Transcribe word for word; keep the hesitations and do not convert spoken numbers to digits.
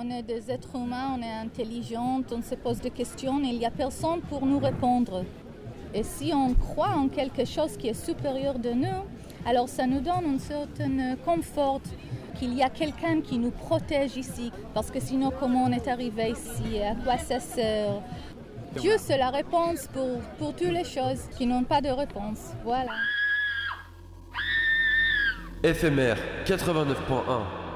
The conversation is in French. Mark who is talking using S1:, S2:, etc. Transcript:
S1: On est des êtres humains, on est intelligents, on se pose des questions et il n'y a personne pour nous répondre. Et si on croit en quelque chose qui est supérieur de nous, alors ça nous donne un certain confort qu'il y a quelqu'un qui nous protège ici. Parce que sinon, comment on est arrivé ici? À quoi ça sert? Dieu, c'est la réponse pour, pour toutes les choses qui n'ont pas de réponse. Voilà.
S2: F M R quatre-vingt-neuf point un